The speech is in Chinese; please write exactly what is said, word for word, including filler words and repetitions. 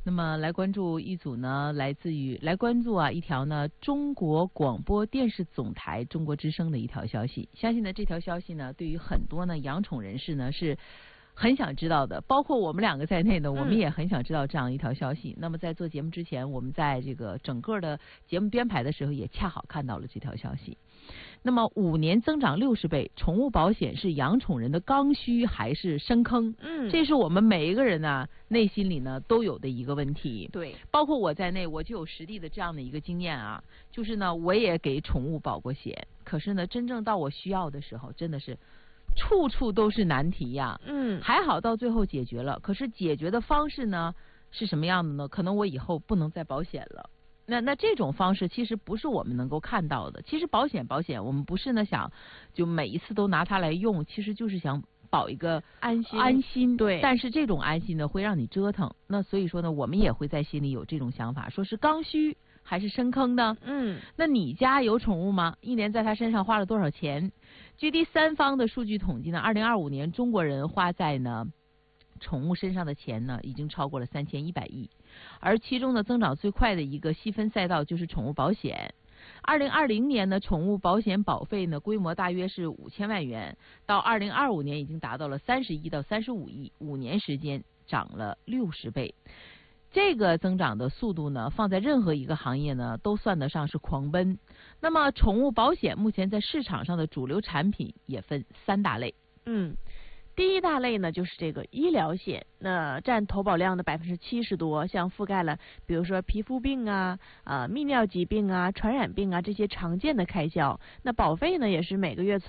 那么来关注一组呢，来自于来关注啊一条呢中国广播电视总台中国之声的一条消息。相信呢这条消息呢，对于很多呢养宠人士呢是很想知道的，包括我们两个在内呢，我们也很想知道这样一条消息。嗯、那么在做节目之前，我们在这个整个的节目编排的时候，也恰好看到了这条消息。那么五年增长六十倍，宠物保险是养宠人的刚需还是深坑？嗯，这是我们每一个人呢内心里呢都有的一个问题。 对， 包括我在内，我就有实地的这样的一个经验啊，就是呢我也给宠物保过险，可是呢真正到我需要的时候，真的是处处都是难题呀。嗯，还好到最后解决了，可是解决的方式呢是什么样的呢？可能我以后不能再保险了。那那这种方式其实不是我们能够看到的。其实保险保险，我们不是呢想就每一次都拿它来用，其实就是想保一个安心安心。 对， 但是这种安心呢会让你折腾。那所以说呢，我们也会在心里有这种想法，说是刚需还是深坑呢？嗯，那你家有宠物吗？一年在它身上花了多少钱？据第三方的数据统计呢，二零二五年中国人花在呢宠物身上的钱呢，已经超过了三千一百亿，而其中呢增长最快的一个细分赛道就是宠物保险。二零二零年呢，宠物保险保费呢规模大约是五千万元，到二零二五年已经达到了三十亿到三十五亿，五年时间涨了六十倍。这个增长的速度呢，放在任何一个行业呢，都算得上是狂奔。那么，宠物保险目前在市场上的主流产品也分三大类。 嗯，第一大类呢就是这个医疗险，那占投保量的百分之七十多，像覆盖了比如说皮肤病啊、啊、泌尿疾病啊、传染病啊这些常见的开销。那保费呢也是每个月